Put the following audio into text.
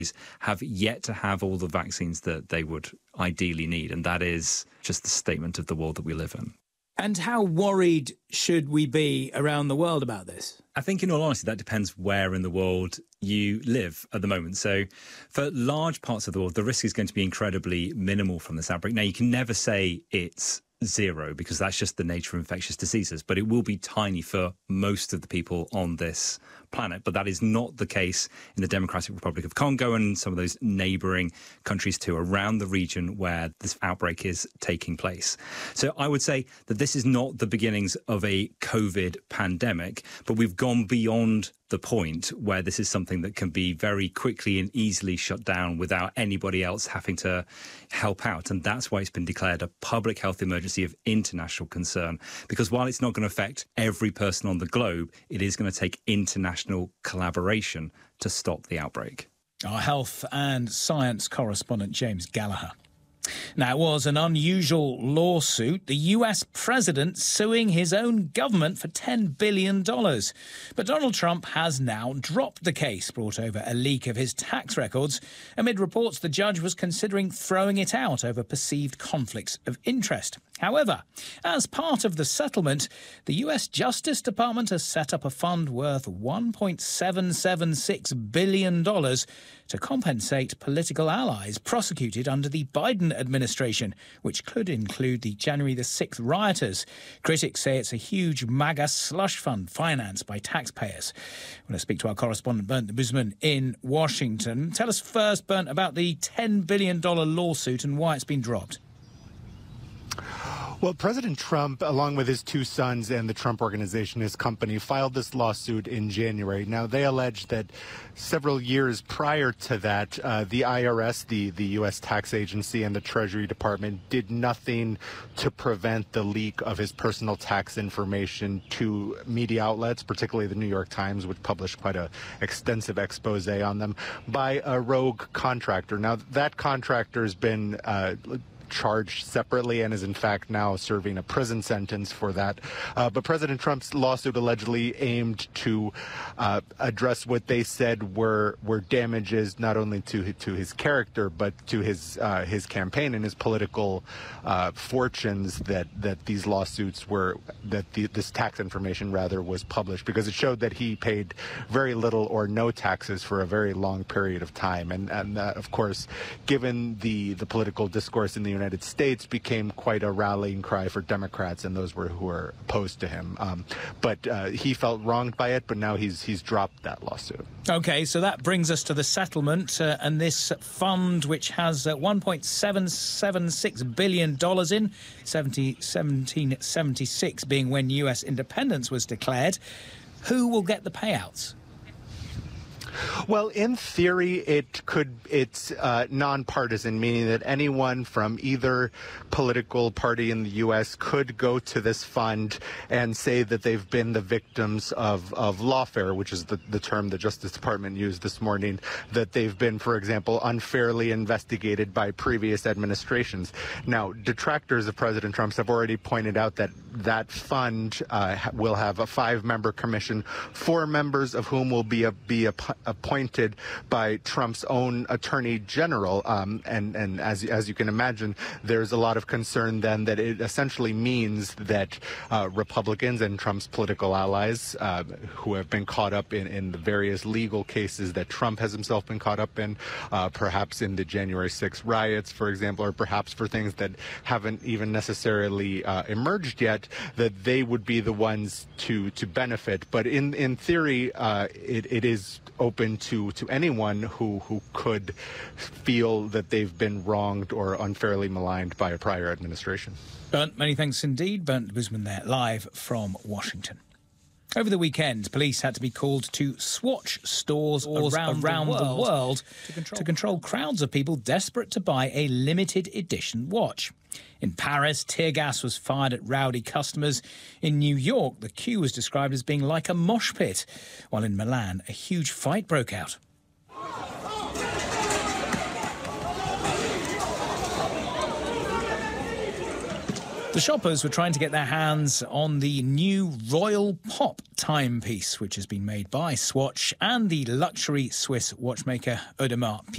have yet to have all the vaccines that they would ideally need. And that is just the statement of the world that we live in. And how worried should we be around the world about this? I think, in all honesty, that depends where in the world you live at the moment. So for large parts of the world, the risk is going to be incredibly minimal from this outbreak. Now, you can never say it's zero because that's just the nature of infectious diseases, but it will be tiny for most of the people on this planet. But that is not the case in the Democratic Republic of Congo and some of those neighbouring countries too around the region where this outbreak is taking place. So I would say that this is not the beginnings of a COVID pandemic, but we've gone beyond the point where this is something that can be very quickly and easily shut down without anybody else having to help out. And that's why it's been declared a public health emergency of international concern, because while it's not going to affect every person on the globe, it is going to take international collaboration to stop the outbreak. Our health and science correspondent James Gallagher. Now, it was an unusual lawsuit, the US president suing his own government for $10 billion. But Donald Trump has now dropped the case, brought over a leak of his tax records. Amid reports the judge was considering throwing it out over perceived conflicts of interest. However, as part of the settlement, the US Justice Department has set up a fund worth $1.776 billion to compensate political allies prosecuted under the Biden administration, which could include the January the 6th rioters. Critics say it's a huge MAGA slush fund financed by taxpayers. I'm going to speak to our correspondent Bernd de Busman in Washington. Tell us first, Bernd, about the $10 billion lawsuit and why it's been dropped. Well, President Trump, along with his two sons and the Trump Organization, his company, filed this lawsuit in January. Now, they allege that several years prior to that, the IRS, the U.S. tax agency, and the Treasury Department did nothing to prevent the leak of his personal tax information to media outlets, particularly the New York Times, which published quite an extensive expose on them, by a rogue contractor. Now, that contractor has been charged separately and is in fact now serving a prison sentence for that. But President Trump's lawsuit allegedly aimed to address what they said were damages not only to his character but to his campaign and his political fortunes that these lawsuits were, that this tax information rather was published, because it showed that he paid very little or no taxes for a very long period of time. And that, of course, given the political discourse in the United States, became quite a rallying cry for Democrats and those who were opposed to him. But he felt wronged by it, but now he's dropped that lawsuit. OK, so that brings us to the settlement and this fund, which has $1.776 billion in, 1776 being when US independence was declared. Who will get the payouts? Well, in theory, it's nonpartisan, meaning that anyone from either political party in the U.S. could go to this fund and say that they've been the victims of lawfare, which is the term the Justice Department used this morning, that they've been, for example, unfairly investigated by previous administrations. Now, detractors of President Trump have already pointed out that that fund will have a 5-member commission, 4 members of whom will be appointed by Trump's own attorney general. And as you can imagine, there's a lot of concern then that it essentially means that Republicans and Trump's political allies who have been caught up in the various legal cases that Trump has himself been caught up in, perhaps in the January 6th riots, for example, or perhaps for things that haven't even necessarily emerged yet, that they would be the ones to benefit. But in theory, it is open to anyone who could feel that they've been wronged or unfairly maligned by a prior administration. Bernd, many thanks indeed. Bernd de Busman there, live from Washington. Over the weekend, police had to be called to Swatch stores around the world to control crowds of people desperate to buy a limited edition watch. In Paris, tear gas was fired at rowdy customers. In New York, the queue was described as being like a mosh pit, while in Milan, a huge fight broke out. The shoppers were trying to get their hands on the new Royal Pop timepiece, which has been made by Swatch and the luxury Swiss watchmaker Audemars Piguet.